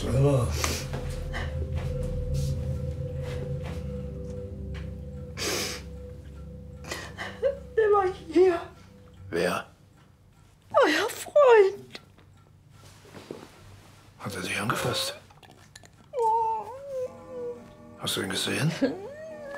Ja. Der war hier. Wer? Euer Freund. Hat er dich angefasst? Hast du ihn gesehen?